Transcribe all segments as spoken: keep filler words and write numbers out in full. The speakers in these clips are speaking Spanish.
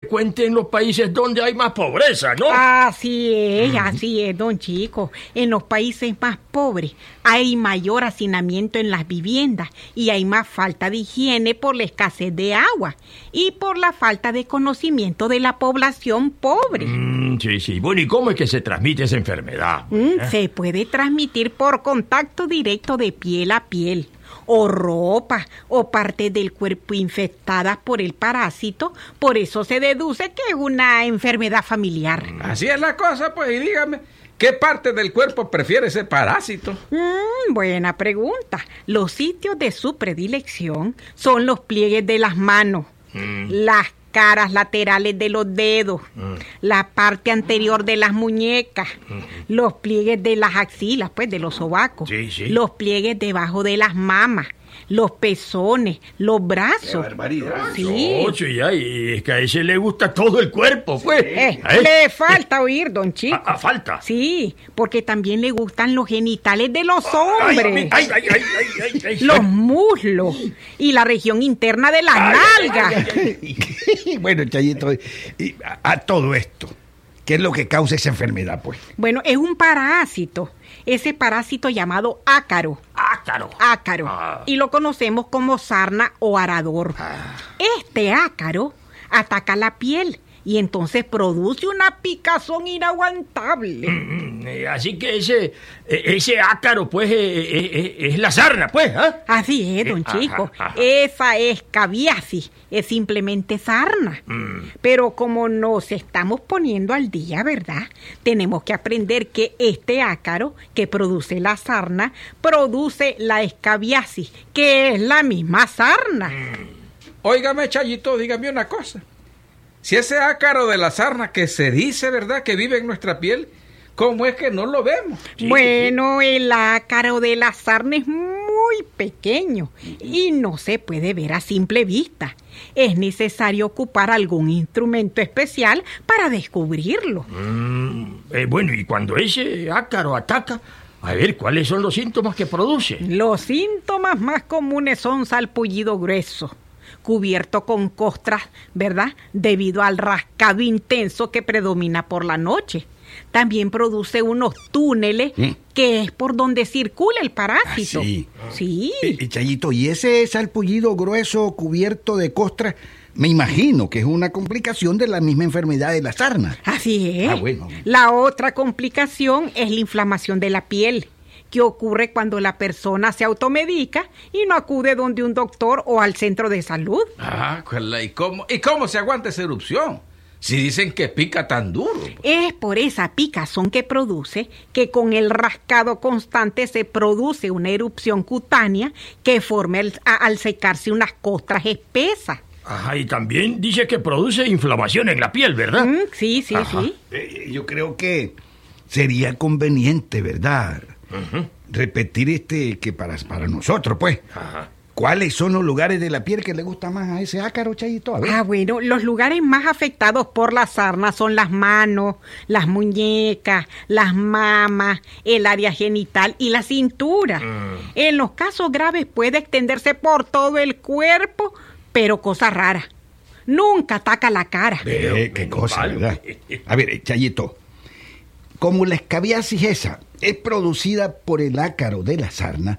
frecuente en los países donde hay más pobreza, ¿no? Así es, así es, don Chico. En los países más pobres hay mayor hacinamiento en las viviendas y hay más falta de higiene por la escasez de agua y por la falta de conocimiento de la población pobre. Mm, sí, sí. Bueno, ¿y cómo es que se transmite esa enfermedad? Mm, ¿Eh? Se puede transmitir por contacto directo de piel a piel, o ropa, o partes del cuerpo infectadas por el parásito. Por eso se deduce que es una enfermedad familiar. Así es la cosa, pues, y dígame, ¿qué parte del cuerpo prefiere ese parásito? Mm, buena pregunta. Los sitios de su predilección son los pliegues de las manos, mm. las caras laterales de los dedos, mm. la parte anterior de las muñecas, mm. los pliegues de las axilas, pues de los sobacos, sí, sí. los pliegues debajo de las mamas, los pezones, los brazos. ¡Qué barbaridad! Sí. No, sí, ya, y es que a ese le gusta todo el cuerpo, pues. Eh, ¿Eh? Le falta oír, don Chico. ¿A, a falta? Sí, porque también le gustan los genitales de los hombres. Ay, ay, ay, ay, ay, ay, los muslos y la región interna de las ay, nalgas. Ay, ay, ay. Bueno, Chayito, y a, a todo esto, ¿qué es lo que causa esa enfermedad, pues? Bueno, es un parásito. Ese parásito llamado ácaro. Ácaro. Ácaro. Ah. Y lo conocemos como sarna o arador. Ah. Este ácaro ataca la piel y entonces produce una picazón inaguantable. Mm, eh, así que ese eh, ese ácaro, pues, eh, eh, es la sarna, pues, ¿eh? Así es, don eh, Chico. Ajá, ajá. Esa escabiasis es simplemente sarna. Mm. Pero como nos estamos poniendo al día, ¿verdad? Tenemos que aprender que este ácaro que produce la sarna produce la escabiasis, que es la misma sarna. Mm. Óigame, Chayito, dígame una cosa. Si ese ácaro de la sarna que se dice, ¿verdad?, que vive en nuestra piel, ¿cómo es que no lo vemos? Sí, bueno, sí. El ácaro de la sarna es muy pequeño y no se puede ver a simple vista. Es necesario ocupar algún instrumento especial para descubrirlo. Mm, eh, bueno, y cuando ese ácaro ataca, a ver, ¿cuáles son los síntomas que produce? Los síntomas más comunes son salpullido grueso, cubierto con costras, ¿verdad?, debido al rascado intenso que predomina por la noche. También produce unos túneles, ¿Mm? que es por donde circula el parásito. Ah, sí. Sí. Eh, Chayito, y ese salpullido grueso cubierto de costras, me imagino que es una complicación de la misma enfermedad de la sarna. Así es. Ah, bueno. La otra complicación es la inflamación de la piel, que ocurre cuando la persona se automedica y no acude donde un doctor o al centro de salud. Ah, ¿y cómo, ¿y cómo se aguanta esa erupción? Si dicen que pica tan duro. Es por esa picazón que produce que con el rascado constante se produce una erupción cutánea que forma el, a, al secarse unas costras espesas. Ajá, y también dice que produce inflamación en la piel, ¿verdad? Mm, sí, sí, Ajá. sí. Eh, yo creo que sería conveniente, ¿verdad?, Uh-huh. repetir este que para, para nosotros, pues. Ajá. ¿Cuáles son los lugares de la piel que le gusta más a ese ácaro, Chayito? A ver. Ah, bueno, los lugares más afectados por la sarna son las manos, las muñecas, las mamas, el área genital y la cintura. Mm. En los casos graves puede extenderse por todo el cuerpo, pero cosa rara, nunca ataca la cara. Pero, eh, qué cosa, vale. ¿Verdad? A ver, Chayito, como la escabiasis esa es producida por el ácaro de la sarna,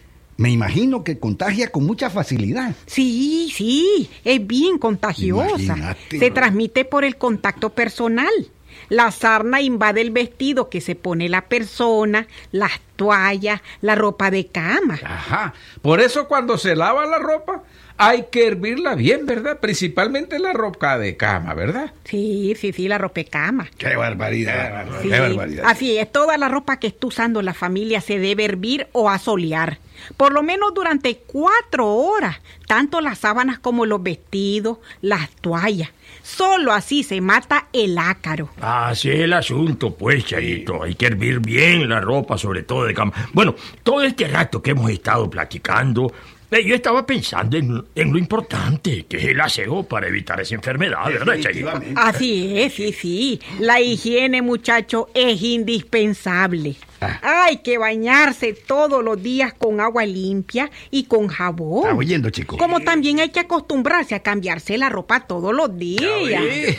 me imagino que contagia con mucha facilidad. Sí, sí, es bien contagiosa. Imagínate. Se transmite por el contacto personal. La sarna invade el vestido que se pone la persona, las toallas, la ropa de cama. Ajá, por eso cuando se lava la ropa hay que hervirla bien, ¿verdad? Principalmente la ropa de cama, ¿verdad? Sí, sí, sí, la ropa de cama. ¡Qué barbaridad! Sí, ¡Qué barbaridad! Así es, toda la ropa que esté usando la familia se debe hervir o asolear, por lo menos durante cuatro horas, tanto las sábanas como los vestidos, las toallas. Solo así se mata el ácaro. Así es el asunto, pues, Chayito. Hay que hervir bien la ropa, sobre todo de cama. Bueno, todo este rato que hemos estado platicando, eh, yo estaba pensando en, en lo importante que es el aseo para evitar esa enfermedad, ¿verdad, Chayito? Así es, sí, sí. La higiene, muchacho, es indispensable. Ah. Hay que bañarse todos los días con agua limpia y con jabón. ¿Estás oyendo, chico? Como también hay que acostumbrarse a cambiarse la ropa todos los días.